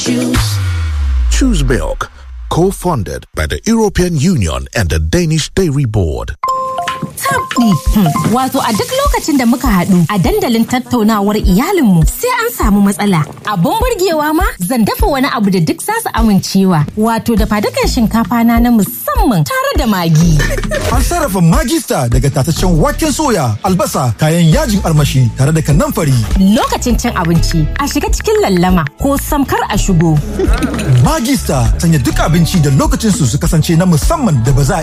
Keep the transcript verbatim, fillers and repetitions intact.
choose. Choose Milk, co-funded by the European Union and the Danish Dairy Board. Tabdi, wato a duk lokacin da muka haɗu a dandalin tattaunawar iyalinmu sai an samu matsala. Abun burgewa ma zan dafa wani abu da duk za su amincewa. Wato da fadukan shinkafa na na musamman tare da magi. An sarrafa Magista daga tataccen waken soya, albasa, kayan yajin armashi tare da kanamfari. Lokacin cin abinci a shiga cikin lallama ko samkar a shigo. Magista sanya duk abinci da lokacin su su kasance na musamman da ba za a